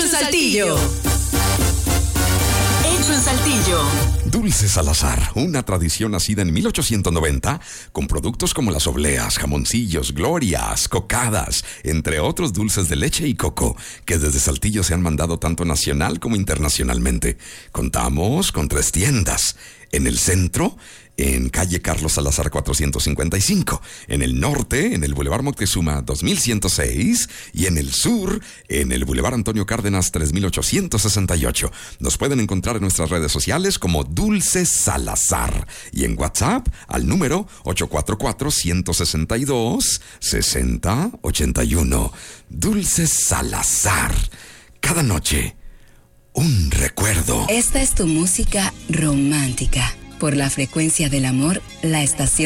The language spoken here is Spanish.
en Saltillo. Hecho en Saltillo. Dulces Salazar, una tradición nacida en 1890 con productos como las obleas, jamoncillos, glorias, cocadas, entre otros dulces de leche y coco, que desde Saltillo se han mandado tanto nacional como internacionalmente. Contamos con 3 tiendas. En el centro, en calle Carlos Salazar 455, en el norte, en el Boulevard Moctezuma 2106 y en el sur, en el Boulevard Antonio Cárdenas 3868. Nos pueden encontrar en nuestras redes sociales como Dulces Salazar y en WhatsApp al número 844-162-6081. Dulces Salazar. Cada noche, un recuerdo. Esta es tu música romántica. Por la frecuencia del amor, la estación